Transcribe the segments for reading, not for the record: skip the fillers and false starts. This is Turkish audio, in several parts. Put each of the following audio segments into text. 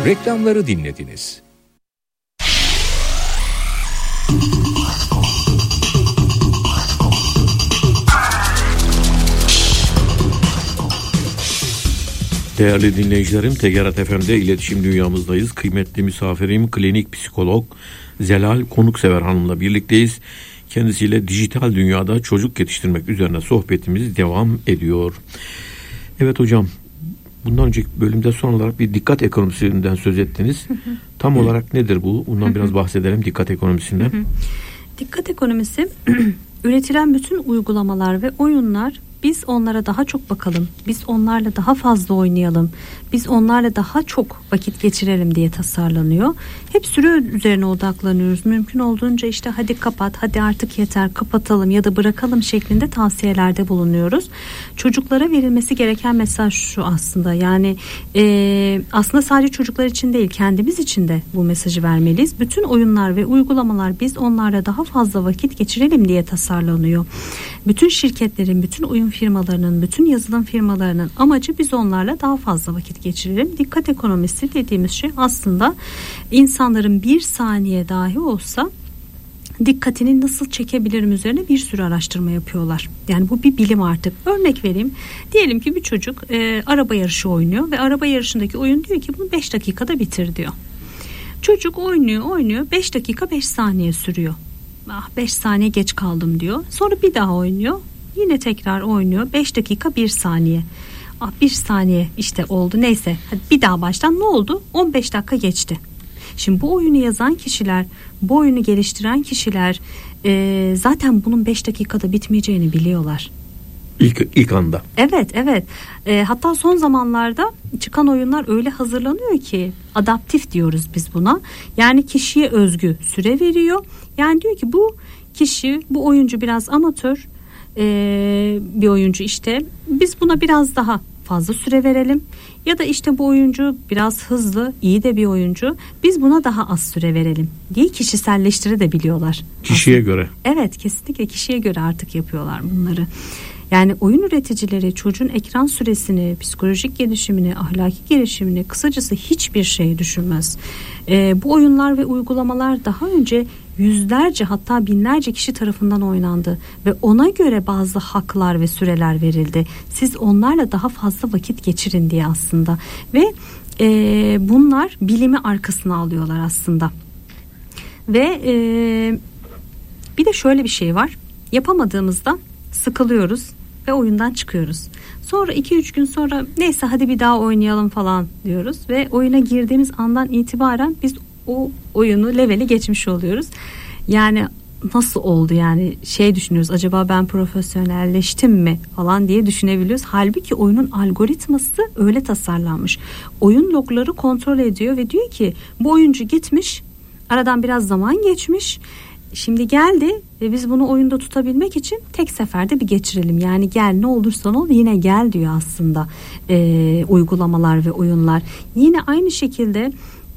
Reklamları dinlediniz. Değerli dinleyicilerim, TGRT FM'de iletişim dünyamızdayız. Kıymetli misafirim klinik psikolog Zelal Konuksever Hanım'la birlikteyiz. Kendisiyle dijital dünyada çocuk yetiştirmek üzerine sohbetimiz devam ediyor. Evet hocam, bundan önceki bölümde son olarak bir dikkat ekonomisinden söz ettiniz. Tam olarak nedir bu? Bundan biraz bahsedelim, dikkat ekonomisinden. Dikkat ekonomisi, üretilen bütün uygulamalar ve oyunlar, biz onlara daha çok bakalım, biz onlarla daha fazla oynayalım, biz onlarla daha çok vakit geçirelim diye tasarlanıyor. Hep süre üzerine odaklanıyoruz. Mümkün olduğunca işte hadi kapat, hadi artık yeter, kapatalım ya da bırakalım şeklinde tavsiyelerde bulunuyoruz. Çocuklara verilmesi gereken mesaj şu aslında. Yani aslında sadece çocuklar için değil, kendimiz için de bu mesajı vermeliyiz. Bütün oyunlar ve uygulamalar, biz onlarla daha fazla vakit geçirelim diye tasarlanıyor. Bütün şirketlerin, bütün oyun firmalarının, bütün yazılım firmalarının amacı biz onlarla daha fazla vakit geçirelim. Dikkat ekonomisi dediğimiz şey aslında insanların bir saniye dahi olsa dikkatini nasıl çekebilirim üzerine bir sürü araştırma yapıyorlar. Yani bu bir bilim artık. Örnek vereyim. Diyelim ki bir çocuk araba yarışı oynuyor ve araba yarışındaki oyun diyor ki bunu 5 dakikada bitir diyor. Çocuk oynuyor 5 dakika 5 saniye sürüyor. 5 saniye geç kaldım diyor. Sonra bir daha oynuyor. Yine tekrar oynuyor. 5 dakika 1 saniye. 1 saniye işte oldu. Neyse. Hadi bir daha baştan, ne oldu? 15 dakika geçti. Şimdi bu oyunu yazan kişiler, bu oyunu geliştiren kişiler zaten bunun 5 dakikada bitmeyeceğini biliyorlar. İlk anda. Evet. Hatta son zamanlarda çıkan oyunlar öyle hazırlanıyor ki adaptif diyoruz biz buna. Yani kişiye özgü süre veriyor. Yani diyor ki bu kişi, bu oyuncu biraz amatör bir oyuncu, işte biz buna biraz daha fazla süre verelim. Ya da işte bu oyuncu biraz hızlı, iyi de bir oyuncu, biz buna daha az süre verelim diye kişiselleştirebiliyorlar. Kişiye göre. Evet, kesinlikle kişiye göre artık yapıyorlar bunları. Yani oyun üreticileri çocuğun ekran süresini, psikolojik gelişimini, ahlaki gelişimini, kısacası hiçbir şey düşünmez. Bu oyunlar ve uygulamalar daha önce yüzlerce, hatta binlerce kişi tarafından oynandı ve ona göre bazı haklar ve süreler verildi. Siz onlarla daha fazla vakit geçirin diye aslında. Ve bunlar bilimi arkasına alıyorlar aslında. Ve bir de şöyle bir şey var. Yapamadığımızda sıkılıyoruz ve oyundan çıkıyoruz. Sonra 2-3 gün sonra neyse hadi bir daha oynayalım falan diyoruz ve oyuna girdiğimiz andan itibaren biz o oyunu, leveli geçmiş oluyoruz. Yani nasıl oldu, yani düşünüyoruz, acaba ben profesyonelleştim mi falan diye düşünebiliyoruz. Halbuki oyunun algoritması öyle tasarlanmış. Oyun logları kontrol ediyor ve diyor ki bu oyuncu gitmiş, aradan biraz zaman geçmiş, şimdi geldi ve biz bunu oyunda tutabilmek için tek seferde bir geçirelim. Yani gel, ne olursan ol yine gel diyor aslında uygulamalar ve oyunlar. Yine aynı şekilde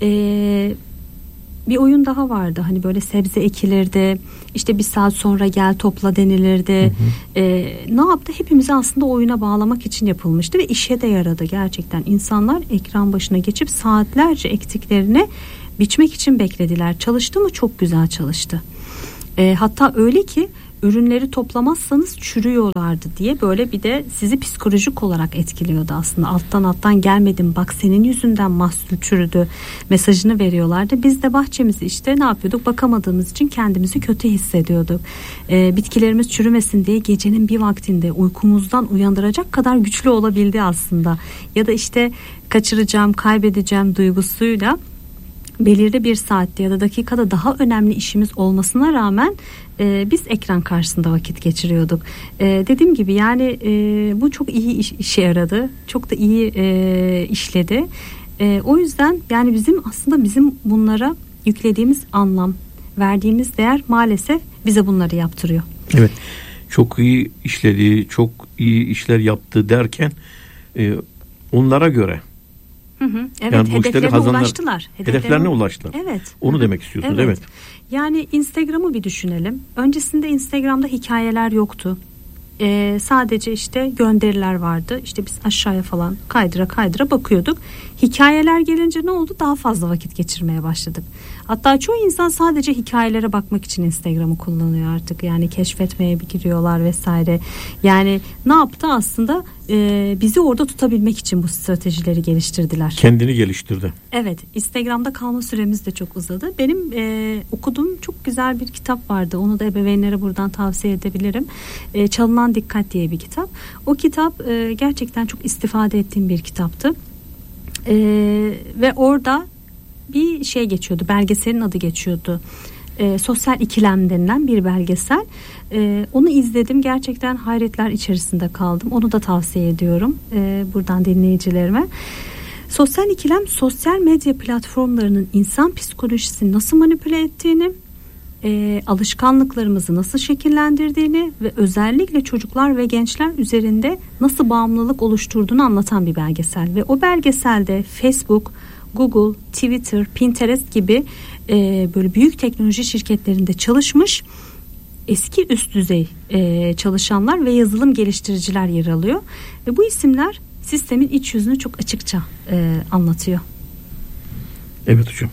bir oyun daha vardı. Hani böyle sebze ekilirdi. İşte bir saat sonra gel topla denilirdi. Ne yaptı? Hepimizi aslında oyuna bağlamak için yapılmıştı ve işe de yaradı gerçekten. İnsanlar ekran başına geçip saatlerce ektiklerini biçmek için beklediler. Çalıştı mı? Çok güzel çalıştı. Hatta öyle ki ürünleri toplamazsanız çürüyorlardı diye, böyle bir de sizi psikolojik olarak etkiliyordu aslında. Alttan gelmedim, bak senin yüzünden mahsul çürüdü mesajını veriyorlardı. Biz de bahçemizi işte ne yapıyorduk, bakamadığımız için kendimizi kötü hissediyorduk. Bitkilerimiz çürümesin diye gecenin bir vaktinde uykumuzdan uyandıracak kadar güçlü olabildi aslında. Ya da işte kaçıracağım, kaybedeceğim duygusuyla belirli bir saatte ya da dakikada daha önemli işimiz olmasına rağmen biz ekran karşısında vakit geçiriyorduk. Dediğim gibi yani bu çok iyi işe yaradı. Çok da iyi işledi. O yüzden yani bizim bunlara yüklediğimiz anlam, verdiğimiz değer maalesef bize bunları yaptırıyor. Evet. Çok iyi işledi, çok iyi işler yaptı derken onlara göre. Evet, yani hedeflerine ulaştılar. Hedeflerine ulaştılar. Evet. Onu demek istiyorsunuz. Evet. Yani Instagram'ı bir düşünelim. Öncesinde Instagram'da hikayeler yoktu. sadece işte gönderiler vardı. İşte biz aşağıya falan kaydıra bakıyorduk. Hikayeler gelince ne oldu? Daha fazla vakit geçirmeye başladık. Hatta çoğu insan sadece hikayelere bakmak için Instagram'ı kullanıyor artık. Yani keşfetmeye bir giriyorlar vesaire. Yani ne yaptı aslında? Bizi orada tutabilmek için bu stratejileri geliştirdiler. Kendini geliştirdi. Evet, Instagram'da kalma süremiz de çok uzadı. Benim okuduğum çok güzel bir kitap vardı. Onu da ebeveynlere buradan tavsiye edebilirim. Çalınan Dikkat diye bir kitap. O kitap gerçekten çok istifade ettiğim bir kitaptı. Ve orada bir şey geçiyordu. Belgeselin adı geçiyordu. Sosyal İkilem denilen bir belgesel. Onu izledim. Gerçekten hayretler içerisinde kaldım. Onu da tavsiye ediyorum buradan dinleyicilerime. Sosyal ikilem, sosyal medya platformlarının insan psikolojisini nasıl manipüle ettiğini, alışkanlıklarımızı nasıl şekillendirdiğini ve özellikle çocuklar ve gençler üzerinde nasıl bağımlılık oluşturduğunu anlatan bir belgesel. Ve o belgeselde Facebook, Google, Twitter, Pinterest gibi böyle büyük teknoloji şirketlerinde çalışmış eski üst düzey çalışanlar ve yazılım geliştiriciler yer alıyor. Ve bu isimler sistemin iç yüzünü çok açıkça anlatıyor. Evet hocam.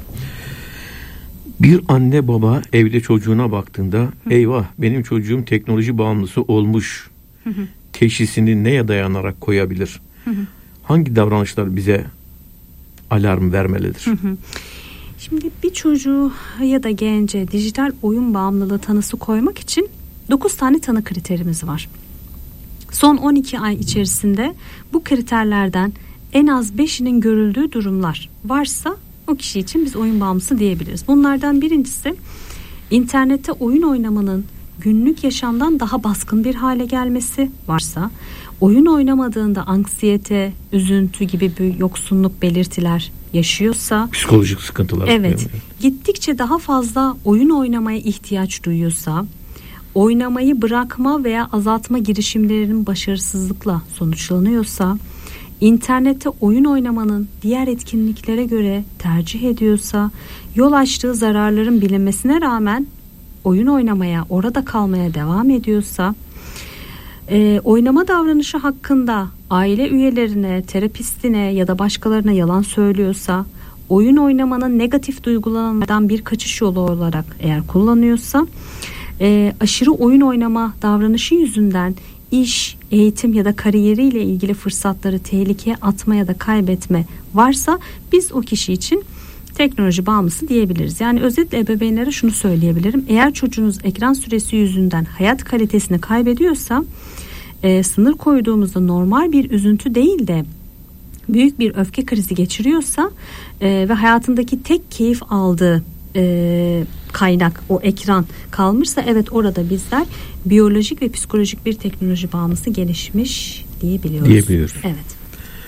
Bir anne baba evde çocuğuna baktığında eyvah benim çocuğum teknoloji bağımlısı olmuş teşhisini neye dayanarak koyabilir? Hangi davranışlar bize alarm vermelidir? Şimdi bir çocuğu ya da gence dijital oyun bağımlılığı tanısı koymak için 9 tane tanı kriterimiz var. Son 12 ay içerisinde bu kriterlerden en az 5'inin görüldüğü durumlar varsa o kişi için biz oyun bağımlısı diyebiliriz. Bunlardan birincisi internette oyun oynamanın günlük yaşamdan daha baskın bir hale gelmesi varsa, oyun oynamadığında anksiyete, üzüntü gibi bir yoksunluk belirtiler yaşıyorsa, psikolojik sıkıntılar. Evet, gittikçe daha fazla oyun oynamaya ihtiyaç duyuyorsa, oynamayı bırakma veya azaltma girişimlerinin başarısızlıkla sonuçlanıyorsa, internette oyun oynamanın diğer etkinliklere göre tercih ediyorsa, yol açtığı zararların bilinmesine rağmen oyun oynamaya, orada kalmaya devam ediyorsa, oynama davranışı hakkında aile üyelerine, terapistine ya da başkalarına yalan söylüyorsa, oyun oynamanın negatif duygulardan bir kaçış yolu olarak eğer kullanıyorsa, aşırı oyun oynama davranışı yüzünden iş, eğitim ya da kariyeriyle ilgili fırsatları tehlikeye atma ya da kaybetme varsa biz o kişi için teknoloji bağımlısı diyebiliriz. Yani özetle ebeveynlere şunu söyleyebilirim. Eğer çocuğunuz ekran süresi yüzünden hayat kalitesini kaybediyorsa, sınır koyduğumuzda normal bir üzüntü değil de büyük bir öfke krizi geçiriyorsa ve hayatındaki tek keyif aldığı kaynak o ekran kalmışsa, evet orada bizler biyolojik ve psikolojik bir teknoloji bağımlısı gelişmiş diyebiliyoruz. Evet.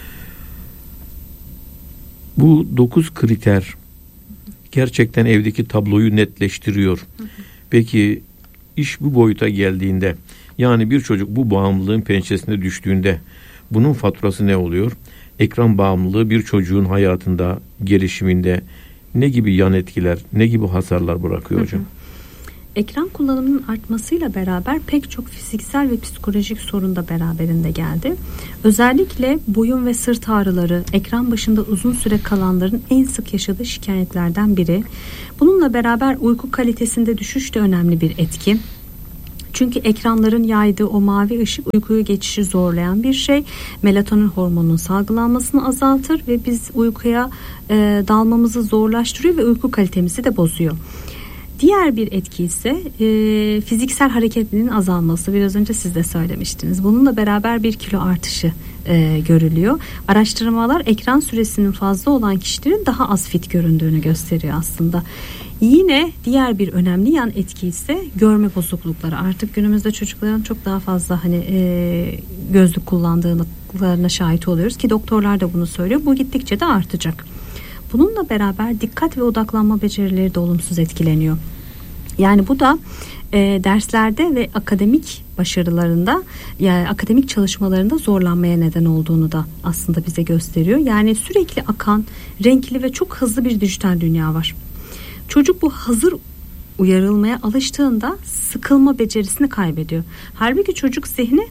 Bu 9 kriter gerçekten evdeki tabloyu netleştiriyor. Peki iş bu boyuta geldiğinde, yani bir çocuk bu bağımlılığın pençesine düştüğünde bunun faturası ne oluyor? Ekran bağımlılığı bir çocuğun hayatında, gelişiminde ne gibi yan etkiler, ne gibi hasarlar bırakıyor hocam? Ekran kullanımının artmasıyla beraber pek çok fiziksel ve psikolojik sorun da beraberinde geldi. Özellikle boyun ve sırt ağrıları ekran başında uzun süre kalanların en sık yaşadığı şikayetlerden biri. Bununla beraber uyku kalitesinde düşüş de önemli bir etki. Çünkü ekranların yaydığı o mavi ışık uykuya geçişi zorlayan bir şey. Melatonin hormonunun salgılanmasını azaltır ve biz uykuya dalmamızı zorlaştırıyor ve uyku kalitemizi de bozuyor. Diğer bir etki ise fiziksel hareketliliğin azalması. Biraz önce siz de söylemiştiniz. Bununla beraber bir kilo artışı görülüyor. Araştırmalar ekran süresinin fazla olan kişilerin daha az fit göründüğünü gösteriyor aslında. Yine diğer bir önemli yan etki ise görme bozuklukları. Artık günümüzde çocukların çok daha fazla gözlük kullandığına şahit oluyoruz ki doktorlar da bunu söylüyor. Bu gittikçe de artacak. Bununla beraber dikkat ve odaklanma becerileri de olumsuz etkileniyor. Yani bu da derslerde ve akademik başarılarında, yani akademik çalışmalarında zorlanmaya neden olduğunu da aslında bize gösteriyor. Yani sürekli akan, renkli ve çok hızlı bir dijital dünya var. Çocuk bu hazır uyarılmaya alıştığında sıkılma becerisini kaybediyor. Halbuki çocuk zihni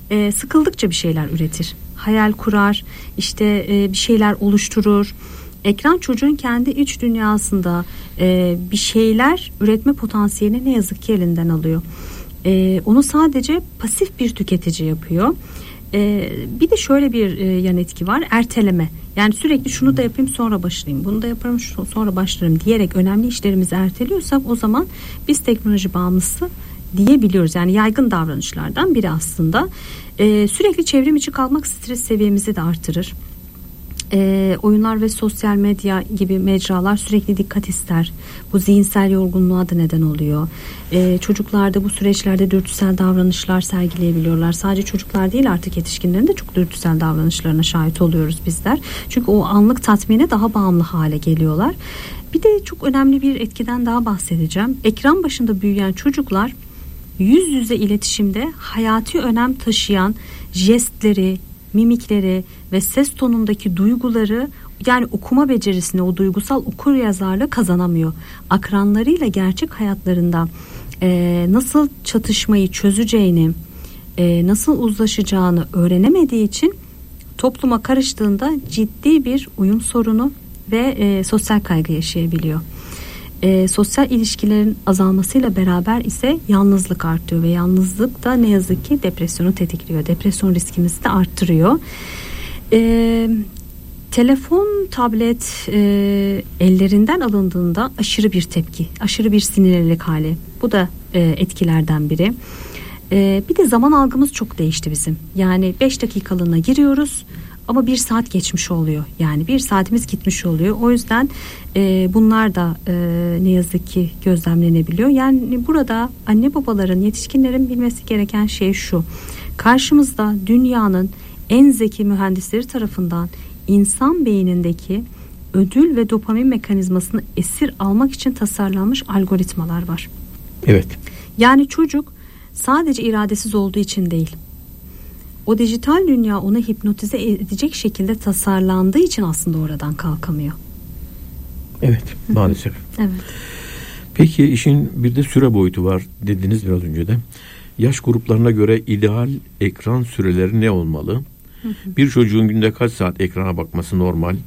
sıkıldıkça bir şeyler üretir. Hayal kurar, işte bir şeyler oluşturur. Ekran çocuğun kendi iç dünyasında bir şeyler üretme potansiyelini ne yazık ki elinden alıyor. Onu sadece pasif bir tüketici yapıyor. Bir de şöyle bir yan etki var, erteleme. Yani sürekli şunu da yapayım sonra başlayayım, bunu da yaparım sonra başlarım diyerek önemli işlerimizi erteliyorsak o zaman biz teknoloji bağımlısı diyebiliyoruz. Yani yaygın davranışlardan biri aslında. Sürekli çevrim içi kalmak stres seviyemizi de artırır. Oyunlar ve sosyal medya gibi mecralar sürekli dikkat ister. Bu zihinsel yorgunluğa da neden oluyor. Çocuklarda bu süreçlerde dürtüsel davranışlar sergileyebiliyorlar. Sadece çocuklar değil, artık yetişkinlerin de çok dürtüsel davranışlarına şahit oluyoruz bizler. Çünkü o anlık tatmine daha bağımlı hale geliyorlar. Bir de çok önemli bir etkiden daha bahsedeceğim. Ekran başında büyüyen çocuklar yüz yüze iletişimde hayati önem taşıyan jestleri, mimikleri ve ses tonundaki duyguları, yani okuma becerisini, o duygusal okuryazarlığı kazanamıyor. Akranlarıyla gerçek hayatlarında nasıl çatışmayı çözeceğini, nasıl uzlaşacağını öğrenemediği için topluma karıştığında ciddi bir uyum sorunu ve sosyal kaygı yaşayabiliyor. Sosyal ilişkilerin azalmasıyla beraber ise yalnızlık artıyor ve yalnızlık da ne yazık ki depresyonu tetikliyor. Depresyon riskimizi de arttırıyor. Telefon, tablet ellerinden alındığında aşırı bir tepki, aşırı bir sinirlilik hali. Bu da etkilerden biri. Bir de zaman algımız çok değişti bizim. Yani 5 dakikalığına giriyoruz ama 1 saat geçmiş oluyor. Yani 1 saatimiz gitmiş oluyor. O yüzden bunlar da ne yazık ki gözlemlenebiliyor. Yani burada anne babaların, yetişkinlerin bilmesi gereken şey şu: karşımızda dünyanın en zeki mühendisleri tarafından insan beynindeki ödül ve dopamin mekanizmasını esir almak için tasarlanmış algoritmalar var. Evet. Yani çocuk sadece iradesiz olduğu için değil, o dijital dünya onu hipnotize edecek şekilde tasarlandığı için aslında oradan kalkamıyor. Evet, maalesef. Evet. Peki işin bir de süre boyutu var dediniz biraz önce de. Yaş gruplarına göre ideal ekran süreleri ne olmalı? Bir çocuğun günde kaç saat ekrana bakması normal?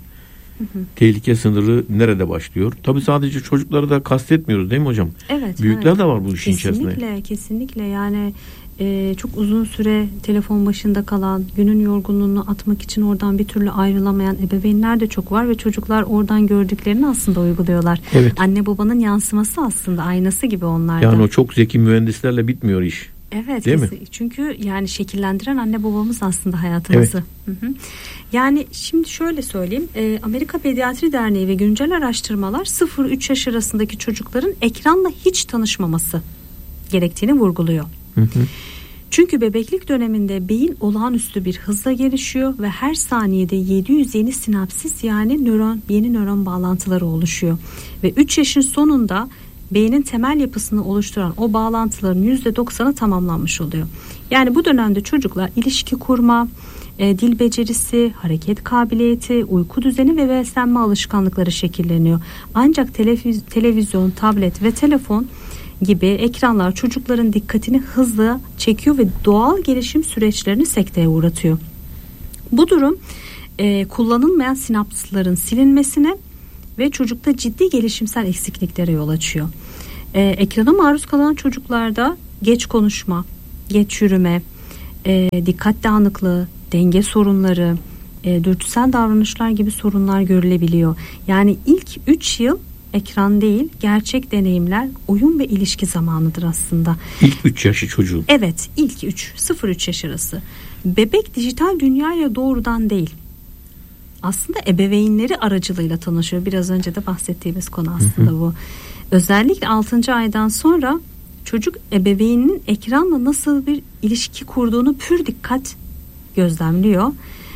Tehlike sınırı nerede başlıyor? Tabii sadece çocukları da kastetmiyoruz değil mi hocam? Evet. Büyükler evet. de var bu işin içerisinde. Kesinlikle. Yani çok uzun süre telefon başında kalan, günün yorgunluğunu atmak için oradan bir türlü ayrılamayan ebeveynler de çok var ve çocuklar oradan gördüklerini aslında uyguluyorlar. Evet. Anne babanın yansıması aslında, aynası gibi onlarda. Yani o çok zeki mühendislerle bitmiyor iş. Evet, değil mi? Çünkü yani şekillendiren anne babamız aslında hayatımızı. Evet. Hı hı. Yani şimdi şöyle söyleyeyim, Amerika Pediatri Derneği ve güncel araştırmalar 0-3 yaş arasındaki çocukların ekranla hiç tanışmaması gerektiğini vurguluyor. Hı hı. Çünkü bebeklik döneminde beyin olağanüstü bir hızla gelişiyor ve her saniyede 700 yeni sinapsis, yani yeni nöron bağlantıları oluşuyor. Ve 3 yaşın sonunda beynin temel yapısını oluşturan o bağlantıların %90'ı tamamlanmış oluyor. Yani bu dönemde çocuklar ilişki kurma, dil becerisi, hareket kabiliyeti, uyku düzeni ve beslenme alışkanlıkları şekilleniyor. Ancak televizyon, tablet ve telefon gibi ekranlar çocukların dikkatini hızla çekiyor ve doğal gelişim süreçlerini sekteye uğratıyor. Bu durum kullanılmayan sinapsların silinmesine ve çocukta ciddi gelişimsel eksikliklere yol açıyor. Ekrana maruz kalan çocuklarda geç konuşma, geç yürüme, dikkat dağınıklığı, denge sorunları, dürtüsel davranışlar gibi sorunlar görülebiliyor. Yani ilk 3 yıl ekran değil, gerçek deneyimler, oyun ve ilişki zamanıdır aslında. İlk 3 yaşı çocuğun. Evet, ilk 0-3 yaş arası. Bebek dijital dünyayla doğrudan değil, aslında ebeveynleri aracılığıyla tanışıyor. Biraz önce de bahsettiğimiz konu aslında bu. Özellikle 6. aydan sonra çocuk ebeveyninin ekranla nasıl bir ilişki kurduğunu pür dikkat gözlemliyor.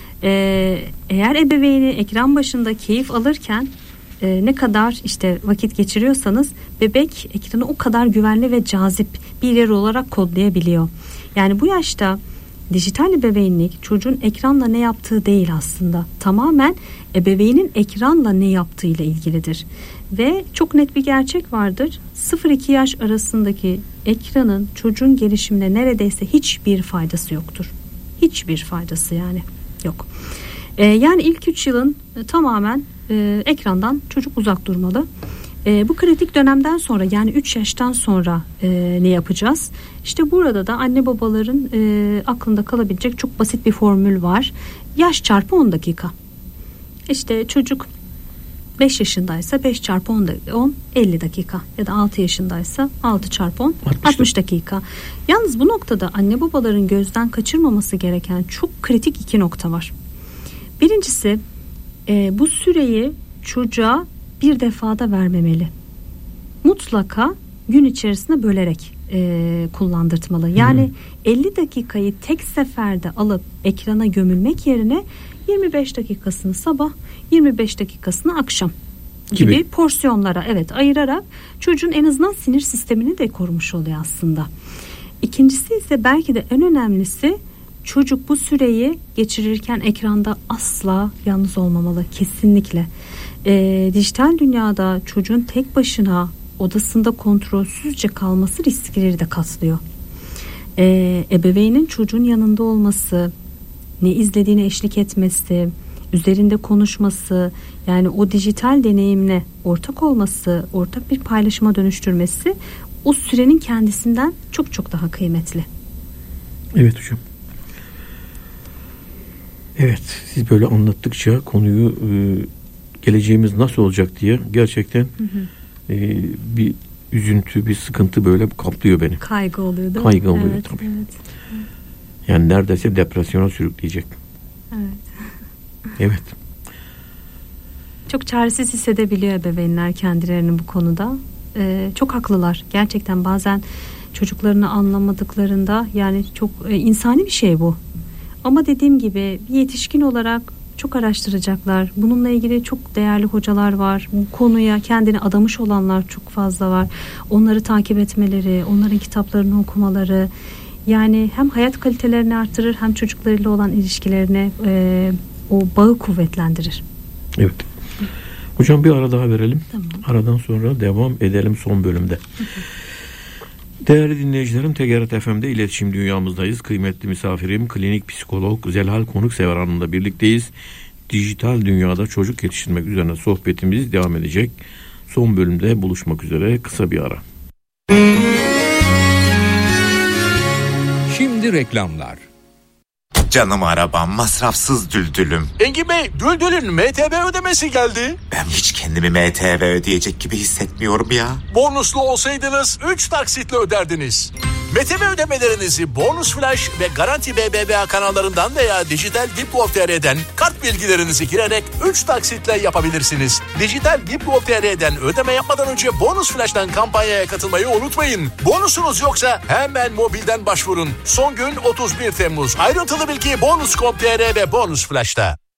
Eğer ebeveyni ekran başında keyif alırken ne kadar işte vakit geçiriyorsanız, bebek ekranı o kadar güvenli ve cazip bir yer olarak kodlayabiliyor. Yani bu yaşta dijital ebeveynlik çocuğun ekranla ne yaptığı değil aslında. Tamamen ebeveynin ekranla ne yaptığıyla ilgilidir. Ve çok net bir gerçek vardır. 0-2 yaş arasındaki ekranın çocuğun gelişimine neredeyse hiçbir faydası yoktur. hiçbir faydası yani yok. Yani ilk 3 yılın tamamen ekrandan çocuk uzak durmalı. Bu kritik dönemden sonra yani 3 yaştan sonra ne yapacağız? İşte burada da anne babaların aklında kalabilecek çok basit bir formül var. Yaş çarpı 10 dakika. İşte çocuk 5 yaşındaysa 5 çarpı 10 50 dakika ya da 6 yaşındaysa 6 çarpı 10 60 dakika. Yalnız bu noktada anne babaların gözden kaçırmaması gereken çok kritik 2 nokta var. Birincisi bu süreyi çocuğa bir defada vermemeli. Mutlaka gün içerisinde bölerek kullandırtmalı. Yani 50 dakikayı tek seferde alıp ekrana gömülmek yerine 25 dakikasını sabah, 25 dakikasını akşam gibi porsiyonlara ayırarak çocuğun en azından sinir sistemini de korumuş oluyor aslında. İkincisi ise belki de en önemlisi, çocuk bu süreyi geçirirken ekranda asla yalnız olmamalı, kesinlikle. Dijital dünyada çocuğun tek başına odasında kontrolsüzce kalması riskleri de katlıyor. Ebeveynin çocuğun yanında olması, ne izlediğine eşlik etmesi, üzerinde konuşması, yani o dijital deneyimle ortak olması, ortak bir paylaşıma dönüştürmesi o sürenin kendisinden çok çok daha kıymetli. Evet hocam. Evet, siz böyle anlattıkça konuyu geleceğimiz nasıl olacak diye gerçekten bir üzüntü, bir sıkıntı böyle kaplıyor beni. Kaygı oluyor değil mi? Kaygı oluyor tabii. Evet. Yani neredeyse depresyona sürükleyecek. Evet. Çok çaresiz hissedebiliyor ebeveynler kendilerini bu konuda. Çok haklılar. Gerçekten bazen çocuklarını anlamadıklarında, yani çok insani bir şey bu. Ama dediğim gibi bir yetişkin olarak çok araştıracaklar. Bununla ilgili çok değerli hocalar var. Bu konuya kendini adamış olanlar çok fazla var. Onları takip etmeleri, onların kitaplarını okumaları, yani hem hayat kalitelerini artırır hem çocuklarıyla olan ilişkilerini o bağı kuvvetlendirir. Evet. Hocam bir ara daha verelim. Tamam. Aradan sonra devam edelim son bölümde. Değerli dinleyicilerim, TGRT FM'de iletişim dünyamızdayız. Kıymetli misafirim klinik psikolog Zelal Konuksever Hanım'la birlikteyiz. Dijital dünyada çocuk yetiştirmek üzerine sohbetimiz devam edecek. Son bölümde buluşmak üzere, kısa bir ara. Şimdi reklamlar. Canım arabam, masrafsız düldülüm. Engin Bey, Düldül'ün MTV ödemesi geldi. Ben hiç kendimi MTV ödeyecek gibi hissetmiyorum ya. Bonuslu olsaydınız 3 taksitle öderdiniz. MTV ödemelerinizi Bonus Flash ve Garanti BBVA kanallarından veya Dijital Dipgov.tr'den kart bilgilerinizi girerek 3 taksitle yapabilirsiniz. Dijital Dipgov.tr'den ödeme yapmadan önce Bonus Flash'tan kampanyaya katılmayı unutmayın. Bonusunuz yoksa hemen mobilden başvurun. Son gün 31 Temmuz. Ayrıntılı bilgi Bonus.com.tr ve Bonus Flash'ta.